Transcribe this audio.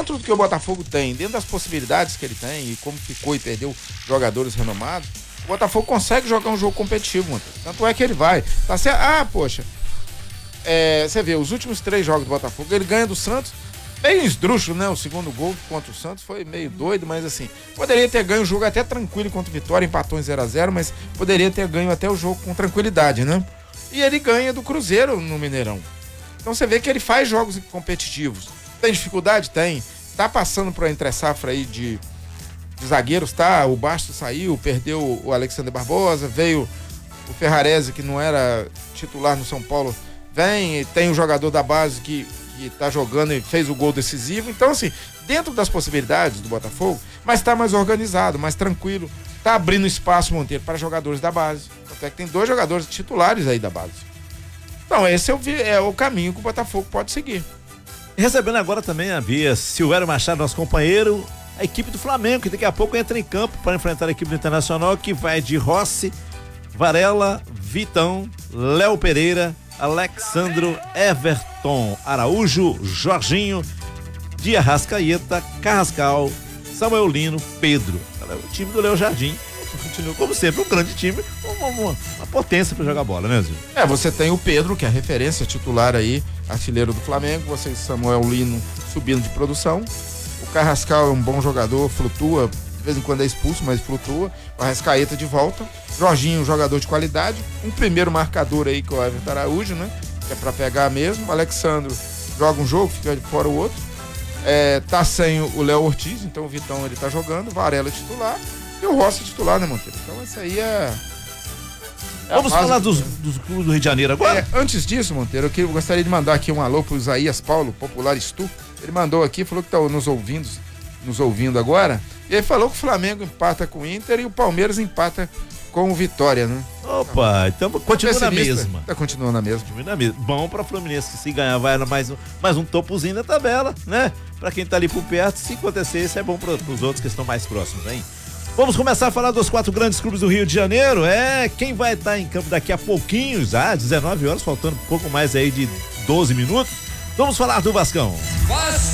dentro do que o Botafogo tem, dentro das possibilidades que ele tem e como ficou e perdeu jogadores renomados, o Botafogo consegue jogar um jogo competitivo, Monteiro. Tanto é que ele vai. Tá certo? Poxa, você vê, os últimos 3 jogos do Botafogo, ele ganha do Santos, meio esdrúxulo, né? O segundo gol contra o Santos foi meio doido, mas assim, poderia ter ganho o jogo até tranquilo contra o Vitória, empatou em 0-0, mas poderia ter ganho até o jogo com tranquilidade, né? E ele ganha do Cruzeiro no Mineirão. Então você vê que ele faz jogos competitivos. Tem dificuldade? Tem. Tá passando por uma entre-safra aí de zagueiros, tá? O Bastos saiu, perdeu o Alexander Barbosa, veio o Ferrarese, que não era titular no São Paulo, vem, e tem um jogador da base que tá jogando e fez o gol decisivo. Então, assim, dentro das possibilidades do Botafogo, mas tá mais organizado, mais tranquilo, tá abrindo espaço, Monteiro, para jogadores da base. Até que tem 2 jogadores titulares aí da base. Então, esse é o caminho que o Botafogo pode seguir. Recebendo agora também a via Silvério Machado, nosso companheiro, a equipe do Flamengo, que daqui a pouco entra em campo para enfrentar a equipe do Internacional, que vai de Rossi, Varela, Vitão, Léo Pereira, Alexandro, Everton, Araújo, Jorginho, de Arrascaeta, Carrascal, Samuel Lino, Pedro. O time do Léo Jardim continua, como sempre, um grande time, uma potência para jogar bola, né, Zil? Você tem o Pedro, que é a referência titular aí, artilheiro do Flamengo, você Samuel Lino subindo de produção, o Carrascal é um bom jogador, flutua, de vez em quando é expulso, mas flutua, o Arrascaeta de volta, Jorginho, jogador de qualidade, um primeiro marcador aí que é o Everton Araújo, né, que é pra pegar mesmo, o Alexandro joga um jogo, fica de fora o outro, tá sem o Léo Ortiz, então o Vitão ele tá jogando, Varela titular, e o Rossi titular, né, Monteiro? Então essa aí Vamos falar dos clubes do Rio de Janeiro agora? Antes disso, Monteiro, eu gostaria de mandar aqui um alô pro Isaías Paulo, popular Stu. Ele mandou aqui, falou que tá nos ouvindo agora. E ele falou que o Flamengo empata com o Inter e o Palmeiras empata com o Vitória, né? Opa, então continua na mesma. Tá continuando na mesma. Continua na mesma. Bom pra Fluminense, que se ganhar vai mais um topozinho da tabela, né? Pra quem tá ali por perto, se acontecer, isso é bom pros outros que estão mais próximos, hein? Vamos começar a falar dos 4 grandes clubes do Rio de Janeiro. Quem vai estar em campo daqui a pouquinho, 19 horas, faltando um pouco mais aí de 12 minutos. Vamos falar do Vascão.